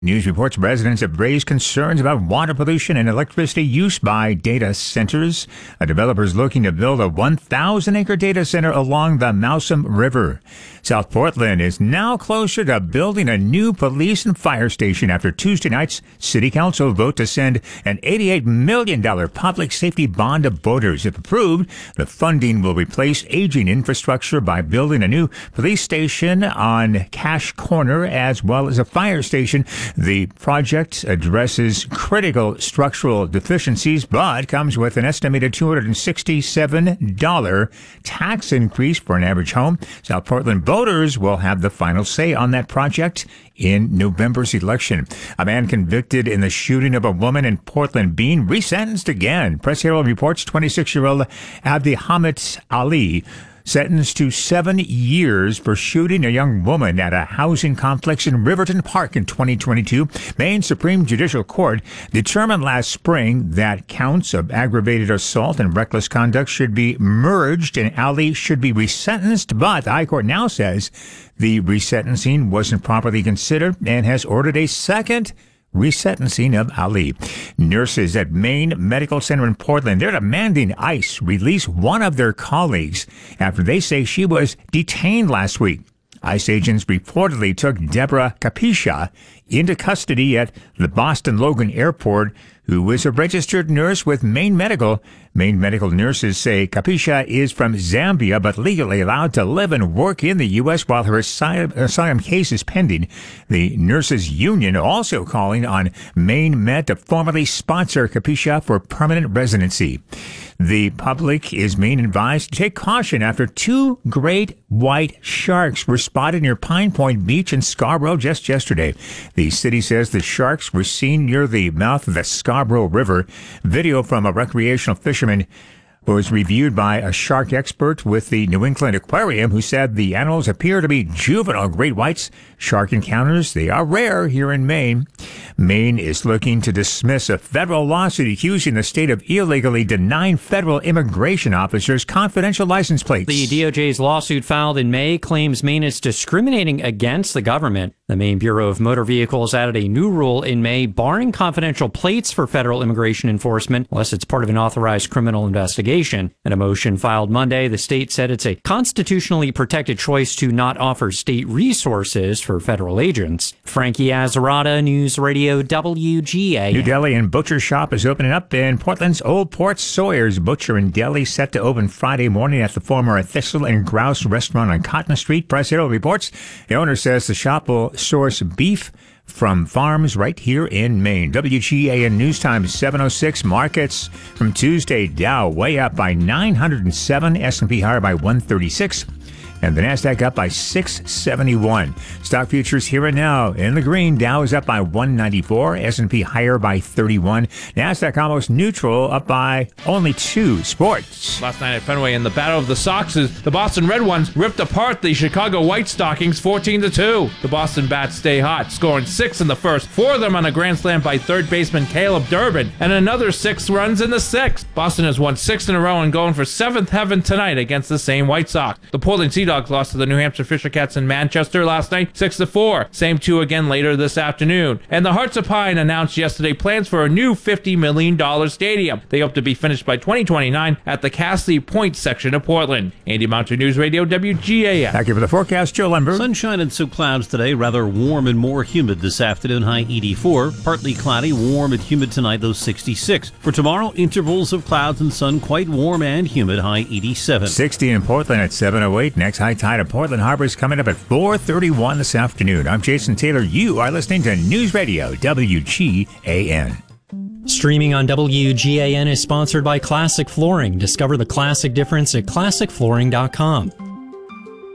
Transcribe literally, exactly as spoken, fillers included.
News reports residents have raised concerns about water pollution and electricity use by data centers. A developer is looking to build a one thousand acre data center along the Mousom River. South Portland is now closer to building a new police and fire station after Tuesday night's city council vote to send an eighty-eight million dollars public safety bond to voters. If approved, the funding will replace aging infrastructure by building a new police station on Cash Corner as well as a fire station. The project addresses critical structural deficiencies, but comes with an estimated two hundred sixty-seven dollars tax increase for an average home. South Portland voters will have the final say on that project in November's election. A man convicted in the shooting of a woman in Portland being resentenced again. Press Herald reports twenty-six-year-old Abdi Hamid Ali sentenced to seven years for shooting a young woman at a housing complex in Riverton Park in twenty twenty-two. Maine Supreme Judicial Court determined last spring that counts of aggravated assault and reckless conduct should be merged and Ali should be resentenced, but the High Court now says the resentencing wasn't properly considered and has ordered a second resentencing of Ali. Nurses at Maine Medical Center in Portland, they're demanding ICE release one of their colleagues after they say she was detained last week. ICE agents reportedly took Deborah Capisha into custody at the Boston Logan Airport, who is a registered nurse with Maine Medical. Maine Medical nurses say Capisha is from Zambia, but legally allowed to live and work in the U S while her asylum, asylum case is pending. The nurses union also calling on Maine Med to formally sponsor Capisha for permanent residency. The public is being advised to take caution after two great white sharks were spotted near Pine Point Beach in Scarborough just yesterday. The city says the sharks were seen near the mouth of the Scarborough River. Video from a recreational fisherman was reviewed by a shark expert with the New England Aquarium, who said the animals appear to be juvenile great whites. Shark encounters, they are rare here in Maine. Maine is looking to dismiss a federal lawsuit accusing the state of illegally denying federal immigration officers confidential license plates. The D O J's lawsuit filed in May claims Maine is discriminating against the government. The Maine Bureau of Motor Vehicles added a new rule in May barring confidential plates for federal immigration enforcement unless it's part of an authorized criminal investigation. In a motion filed Monday, the state said it's a constitutionally protected choice to not offer state resources for federal agents. Frankie Azzarata, News Radio W G A. New Delhi and Butcher Shop is opening up in Portland's Old Port Sawyer's Butcher and Deli, set to open Friday morning at the former Thistle and Grouse restaurant on Cotton Street. Press Herald reports the owner says the shop will source beef from farms right here in Maine. W G A N News Time seven oh six. Markets from Tuesday. Dow way up by nine hundred seven. S and P higher by one thirty-six. And the Nasdaq up by six seventy-one. Stock futures here and now in the green. Dow is up by one ninety-four. S and P higher by thirty-one. Nasdaq almost neutral, up by only two. Sports. Last night at Fenway in the Battle of the Soxes, the Boston Red Ones ripped apart the Chicago White Stockings fourteen to two. The Boston Bats stay hot, scoring six in the first, four of them on a grand slam by third baseman Caleb Durbin, and another six runs in the sixth. Boston has won six in a row and going for seventh heaven tonight against the same White Sox. The Portland Sea Dogs lost to the New Hampshire Fisher Cats in Manchester last night, six to four. Same two again later this afternoon. And the Hearts of Pine announced yesterday plans for a new fifty million dollars stadium. They hope to be finished by twenty twenty-nine at the Castley Point section of Portland. Andy Mountain, News Radio W G A N. Back here for the forecast, Joe Lundberg. Sunshine and some clouds today, rather warm and more humid this afternoon, high eighty-four. Partly cloudy, warm and humid tonight, low sixty-six. For tomorrow, intervals of clouds and sun, quite warm and humid, high eighty-seven. sixty in Portland at seven oh eight. Next high tide of Portland Harbor is coming up at four thirty-one this afternoon. I'm Jason Taylor. You are listening to News Radio W G A N. Streaming on W G A N is sponsored by Classic Flooring. Discover the classic difference at classic flooring dot com.